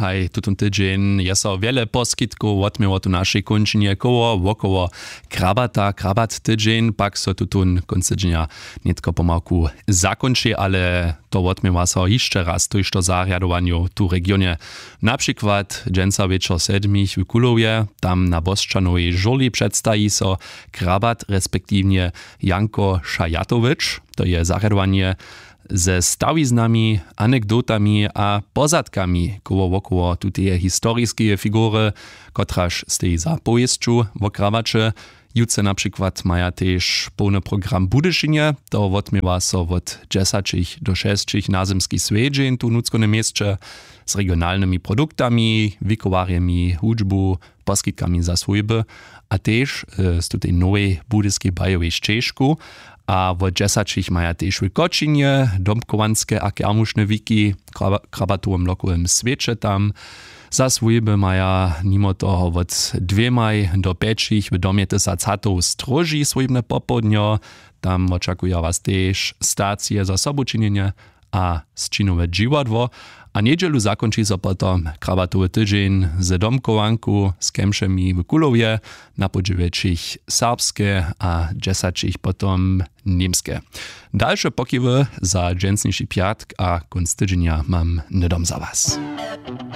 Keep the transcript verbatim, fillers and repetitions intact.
haj tutun tydzień jest o wiele poskitków, odmieło tu naszej kończynie koło, wokoło krabata, krabat tydzień, pak so tutun końc tydzienia nietko pomalku zakończy, ale to odmiewa so jeszcze raz tuż to zariadowaniu tu regionie. Na przykład dżęca wieczor sedmich w Kulowie, tam na Boszczanowej żoli przedstawi so krabat, respektywnie Janko Szajatowicz. To je zariadowanie ze stawiznami, anegdotami a pozadkami koło wokoło tutaj historiskie figury, kotraż stoi za powieściu w krabacze. Jutce na przykład maja też pełny program Budyšinie, to odmiewa so od dziesięciu do sześciu na zimski swiedzień tu nuckone mieście z regionalnymi produktami, wikowariami, hudżbu, poskitkami za swojby, a też z tutaj nowej budyskiej bajowej ścieżku. A w dziesięciu maja też Wilkočinie, domkovanské a kermušne wiki, krabatujem lokowym świecie tam. Za swojby maja mimo toho od dwemaj do pięciu w domie tysacatów stroży swojbne popodnio. Tam oczekują was też stacje za soboczynienie a sčinowe dziwadło. A niedzielu zakończy so potom krabatowy tydzień z domkowanku z kemšemi w Kulowie, na podziwieczich serbskie a dziesięciu potom niemskie. Dalsze pokiwy za dżęsniejszy piatk a konc tydzienia mam nedom za was.